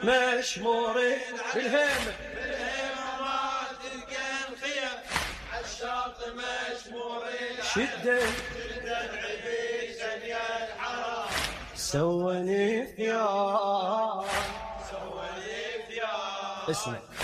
مشمورين بالهمة ما تلقى الخيم عالشاط مشمورين شدة عبيسا يا الحرام سوني ثياب سواليف يا اسمع